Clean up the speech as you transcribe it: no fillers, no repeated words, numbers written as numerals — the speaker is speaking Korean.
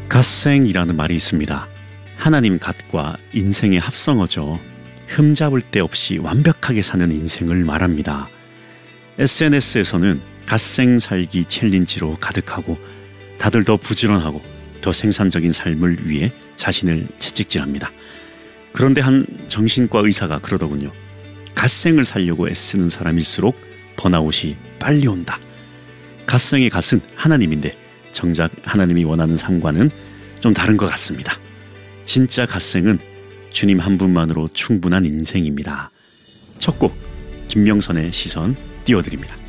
갓생이라는 말이 있습니다. 하나님 갓과 인생의 합성어죠. 흠잡을 데 없이 완벽하게 사는 인생을 말합니다. SNS에서는 갓생 살기 챌린지로 가득하고 다들 더 부지런하고 더 생산적인 삶을 위해 자신을 채찍질합니다. 그런데 한 정신과 의사가 그러더군요. 갓생을 살려고 애쓰는 사람일수록 번아웃이 빨리 온다. 갓생의 갓은 하나님인데 정작 하나님이 원하는 삶과는 좀 다른 것 같습니다. 진짜 갓생은 주님 한 분만으로 충분한 인생입니다. 첫 곡 김명선의 시선 띄워드립니다.